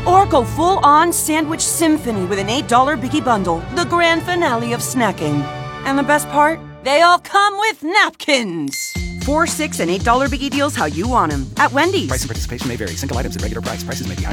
Or go full-on sandwich symphony with an $8 Biggie Bundle, the grand finale of snacking. And the best part? They all come with napkins. $4, $6, and $8 Biggie deals how you want them. At Wendy's. Price and participation may vary. Single items at regular price. Prices may be higher.